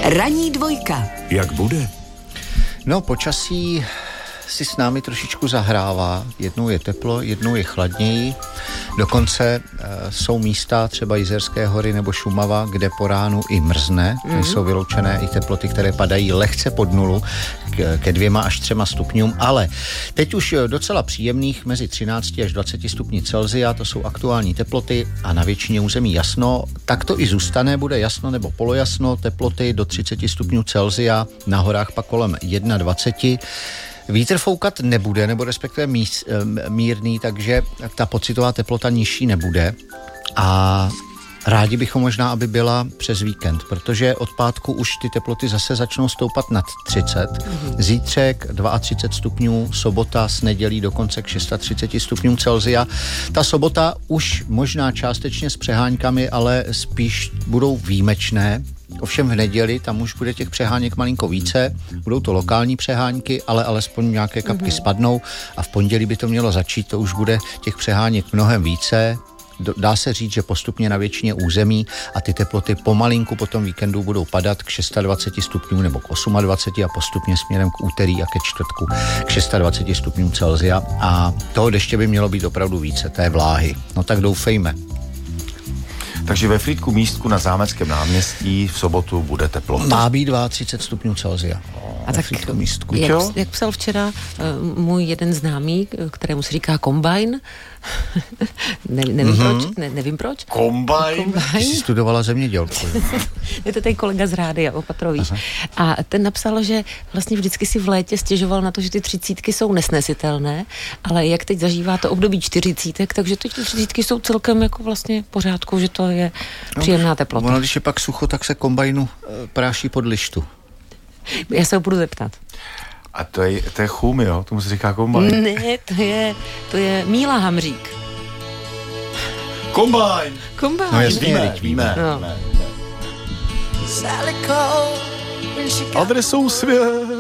Ranní dvojka. Jak bude? No, počasí si s námi trošičku zahrává. Jednou je teplo, jednou je chladněji. Dokonce jsou místa, třeba Jizerské hory nebo Šumava, kde po ránu i mrzne. Jsou vyloučené i teploty, které padají lehce pod nulu ke 2 až 3 stupňům, ale teď už docela příjemných mezi 13 až 20 stupni Celsia, to jsou aktuální teploty a na většině území jasno. Tak to i zůstane, bude jasno nebo polojasno, teploty do 30 stupňů Celsia, na horách pak kolem 21. Vítr foukat nebude, nebo respektive mírný, takže ta pocitová teplota nižší nebude a rádi bychom možná, aby byla přes víkend, protože od pátku už ty teploty zase začnou stoupat nad 30. Zítřek 32 stupňů, sobota s nedělí dokonce k 36 stupňům Celsia. Ta sobota už možná částečně s přeháňkami, ale spíš budou výjimečné. Ovšem v neděli tam už bude těch přeháněk malinko více, budou to lokální přeháňky, ale alespoň nějaké kapky spadnou a v pondělí by to mělo začít, to už bude těch přeháněk mnohem více. Dá se říct, že postupně na většině území a ty teploty pomalinku po tom víkendu budou padat k 26 stupňům nebo k 28 a postupně směrem k úterý a ke čtvrtku k 26 stupňům Celsia a toho deště by mělo být opravdu více, té vláhy. No tak doufejme. Takže ve Frýdku místku na Zámeckém náměstí v sobotu bude teplo. Má být 32 stupňů Celsia. A tak jak psal včera můj jeden známý, kterému se říká Kombajn, nevím proč. Kombajn? Ty jsi studovala zemědělku. Je to tady kolega z rádia, Opatrový. A ten napsal, že vlastně vždycky si v létě stěžoval na to, že ty 30 jsou nesnesitelné, ale jak teď zažívá to období 40, takže ty 30 jsou celkem jako vlastně v pořádku, že to je příjemná teplota. Ono, když je pak sucho, tak se kombajnu práší pod lištu. Já se ho budu zeptat. A to je chum, jo? Tomu se říká kombajn. Ne, to je Míla Hamřík. Kombajn! No jasně, víme. Adresou svět.